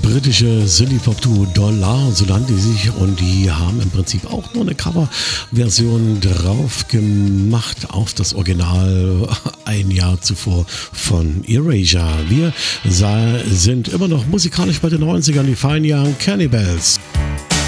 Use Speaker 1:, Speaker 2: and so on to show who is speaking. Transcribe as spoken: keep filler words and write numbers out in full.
Speaker 1: britische Synthie-Pop-Duo Dollar, so nannten die sich, und die haben im Prinzip auch nur eine Coverversion drauf gemacht auf das Original ein Jahr zuvor von Erasure. Wir sind immer noch musikalisch bei den neunzigern, die feinen Young Cannibals.